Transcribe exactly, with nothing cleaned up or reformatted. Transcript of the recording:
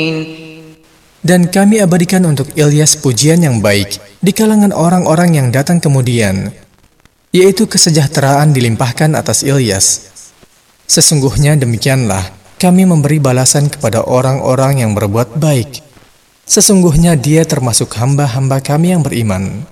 Dan kami abadikan untuk Ilyas pujian yang baik di kalangan orang-orang yang datang kemudian, yaitu kesejahteraan dilimpahkan atas Ilyas. Sesungguhnya demikianlah kami memberi balasan kepada orang-orang yang berbuat baik. Sesungguhnya dia termasuk hamba-hamba kami yang beriman.